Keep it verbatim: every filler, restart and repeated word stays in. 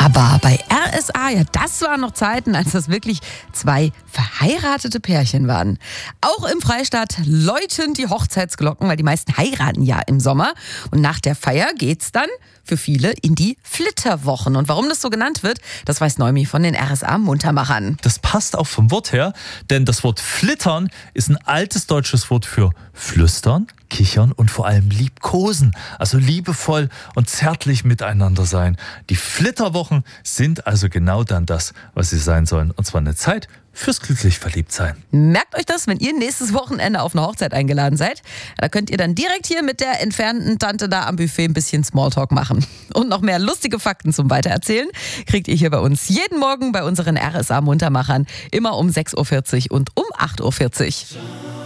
Aber bei R S A, ja, das waren noch Zeiten, als das wirklich zwei verheiratete Pärchen waren. Auch im Freistaat läuten die Hochzeitsglocken, weil die meisten heiraten ja im Sommer. Und nach der Feier geht's dann für viele in die Flitterwochen. Und warum das so genannt wird, das weiß Neumi von den R S A-Muntermachern. Das passt auch vom Wort her, denn das Wort flittern ist ein altes deutsches Wort für flüstern, kichern und vor allem liebkosen, also liebevoll und zärtlich miteinander sein. Die Flitterwochen sind also genau dann das, was sie sein sollen, und zwar eine Zeit fürs glücklich Verliebtsein. Merkt euch das, wenn ihr nächstes Wochenende auf eine Hochzeit eingeladen seid. Da könnt ihr dann direkt hier mit der entfernten Tante da am Buffet ein bisschen Smalltalk machen. Und noch mehr lustige Fakten zum Weitererzählen kriegt ihr hier bei uns jeden Morgen bei unseren R S A-Muntermachern immer um sechs Uhr vierzig und um acht Uhr vierzig.